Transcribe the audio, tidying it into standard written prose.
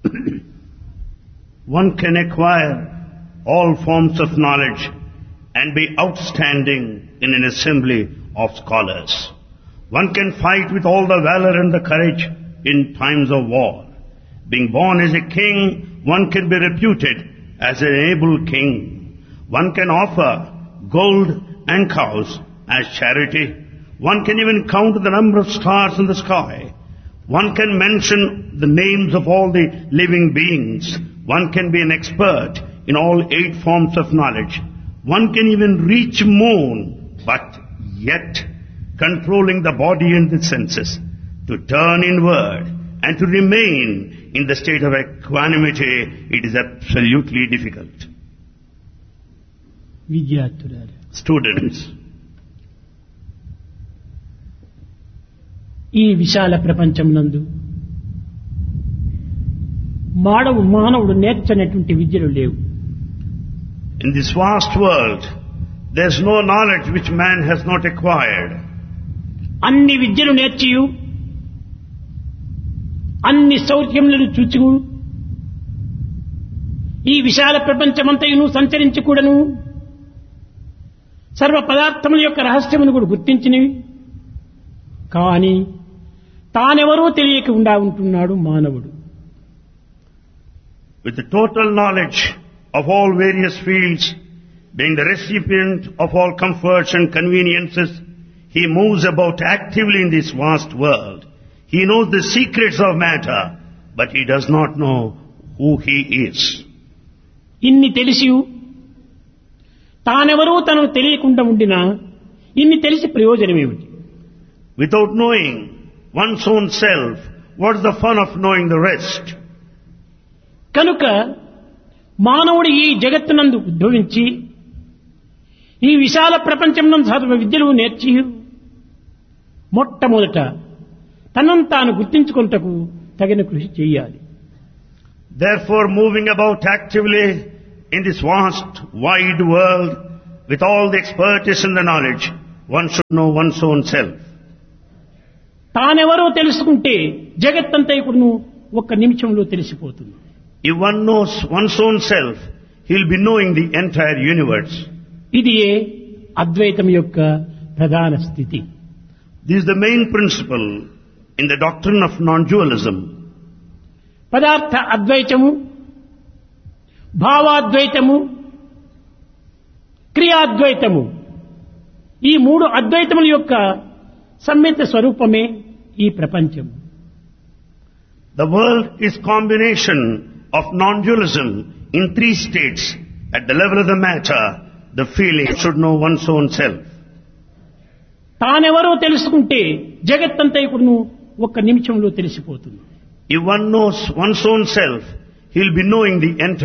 One can acquire all forms of knowledge and be outstanding in an assembly of scholars. One can fight with all the valor and the courage in times of war. Being born as a king, one can be reputed as an able king. One can offer gold and cows as charity. One can even count the number of stars in the sky. One can mention the names of all the living beings. One can be an expert in all 8 forms of knowledge. One can even reach moon, but yet controlling the body and the senses, to turn inward and to remain in the state of equanimity, it is absolutely difficult. విద్యార్థులారా, Students, ఈ విశాల ప్రపంచం నందు మానవుడు నేర్చనటువంటి విద్యలు లేవు. in this vast world, there is no knowledge which man has not acquired. అన్ని విద్యలు నేర్చియు అన్ని సౌఖ్యములను చూచు ఈ విశాల ప్రపంచమంతయును సంచరించి కూడాను సర్వ పదార్థముల యొక్క రహస్యమును కూడా గుర్తించినవి. కానీ తానెవరో తెలియకుండా ఉంటున్నాడు మానవుడు. With the total knowledge of all various fields, being the recipient of all comforts and conveniences, he moves about actively in this vast world. He knows the secrets of matter, but he does not know who he is. ఇన్ని తెలిసి తానెవరో తనను తెలియకుండా ఉండినా ఇన్ని తెలిసి ప్రయోజనమేమిటి? Without knowing one's own self, what is the fun of knowing the rest? కనుక మానవుడు ఈ జగత్తునందు ఉద్భవించి ఈ విశాల ప్రపంచంనందు సర్వ విద్యలు నేర్చి మొట్టమొదట తనను తాను గుర్తించుకొనుటకు తగిన కృషి చేయాలి. Therefore, moving about actively in this vast, wide world, with all the expertise and the knowledge, one should know one's own self. తానెవరో తెలుసుకుంటే జగత్తంతైకును ఒక్క నిమిషంలో తెలిసిపోతుంది. If one knows one's own self, he will be knowing the entire universe. ఇది అద్వైతం యొక్క ప్రధాన స్థితి. This is the main principle in the doctrine of non-dualism. పదార్థ అద్వైతము, భావాద్వైతము, క్రియాద్వైతము, ఈ 3 అద్వైతముల యొక్క సమ్మిళిత స్వరూపమే ఈ ప్రపంచం. The world is combination of non-dualism in 3 states. At the level of the matter, the feeling should know one's own self. తానెవరో తెలుసుకుంటే జగత్తంతైకును ఒక్క నిమిషంలో తెలిసిపోతుంది. If one knows one's own self, he will be knowing the entire